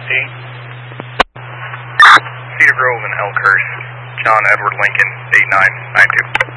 Cedar Grove and Elkhurst, John Edward Lincoln, 8992.